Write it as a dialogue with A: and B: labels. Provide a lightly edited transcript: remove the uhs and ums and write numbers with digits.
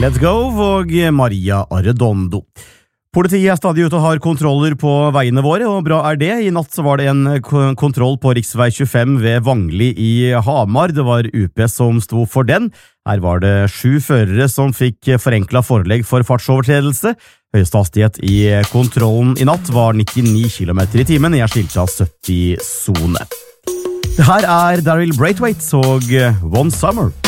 A: Let's Go og Maria Arredondo. Politiet stadig ute og har kontroller på veiene våre, og bra det. I natt så var det en kontroll på riksvei 25 ved Vangli i Hamar. Det var UP som sto for den. Her var det 7 førere som fikk forenklet forelegg for fartsovertredelse. Høyeste hastighet i kontrollen i natt var 99 km i timen. Jeg skilte av 70-zone. Her Daryl Braithwaite og One Summer.